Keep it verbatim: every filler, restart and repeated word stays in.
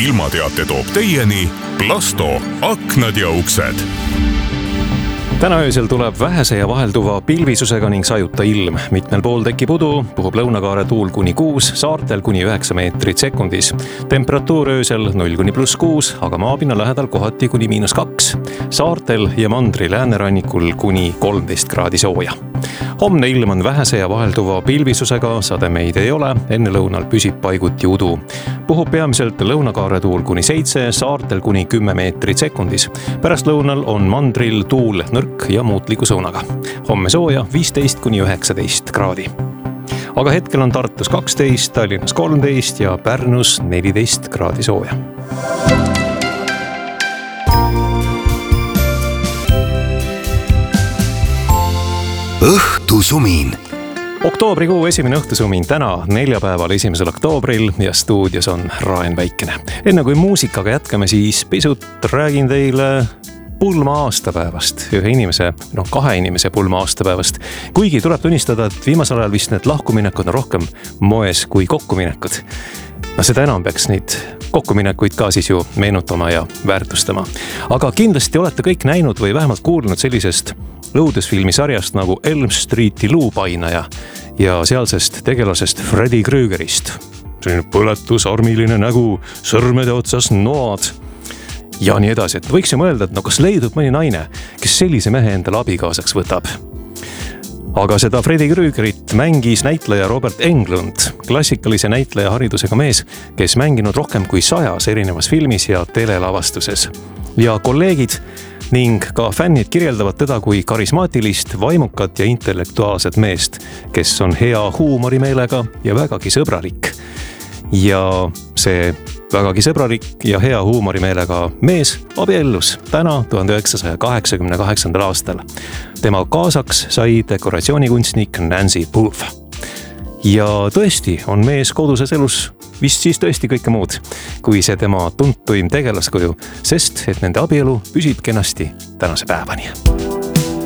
ilmateate toob teieni Plasto aknad ja uksed. Täna öösel tuleb vähese ja vahelduva pilvisusega ning sajuta ilm. Mitmel pool tekib udu, puhub lõunakaare tuul kuni kuus, saartel kuni üheksa meetrit sekundis. Temperatuur öösel null kuni pluss kuus, aga maapinna lähedal kohati kuni miinus kaks. Saartel ja mandri läänerannikul kuni kolmteist kraadi sooja. Homne ilm on vähese ja vahelduva pilvisusega, sademeid ei ole, enne lõunal püsib paiguti udu. Puhub peamiselt lõunakaare tuul kuni seitse, saartel kuni kümme meetrit sekundis. Pärast lõunal on mandril tuul nõrk ja muutliku suunaga. Homme sooja viisteist kuni üheksateist kraadi. Aga hetkel on Tartus kaksteist, Tallinnas kolmteist ja Pärnus neliteist kraadi sooja. Õhtusumin. Oktoobrikuu esimene õhtusumin täna, neljapäeval esimesel oktoobril ja stuudios on Raen Väikene. Enne kui muusikaga jätkame, siis pisut räägin teile pulma aastapäevast, ühe inimese, no kahe inimese pulma aastapäevast. Kuigi tuleb tunnistada, et viimasel ajal vist need lahkuminekud on rohkem moes kui kokkuminekud. No seda enam peaks neid kokkuminekuid ka siis ju meenutama ja väärtustama. Aga kindlasti olete kõik näinud või vähemalt kuulnud sellisest õudusfilmisarjast nagu Elm Streeti luupainaja ja sealsest tegelasest Freddy Krügerist. Selline põletus, armiline nägu, sõrmede otsas noad ja nii edasi. Et võiks ju mõelda, et no kas leidub mõni naine, kes sellise mehe endale abikaasaks võtab. Aga seda Freddy Krügerit mängis näitleja Robert Englund, klassikalise näitleja haridusega mees, kes mänginud rohkem kui sajas erinevas filmis ja telelavastuses. Ja kolleegid ning ka fännid kirjeldavad teda kui karismaatilist, vaimukat ja intellektuaalset meest, kes on hea huumorimeelega ja vägagi sõbralik. Ja see vägagi sõbralik ja hea huumorimeelega mees abiellus täna tuhande üheksasaja kaheksakümne kaheksandal aastal. Tema kaasaks sai dekoratsioonikunstnik Nancy Booth. Ja tõesti on mees koduses elus vist siis tõesti kõike muud kui see tema tuntuim tegelaskuju, sest et nende abielu püsib kenasti tänase päevani.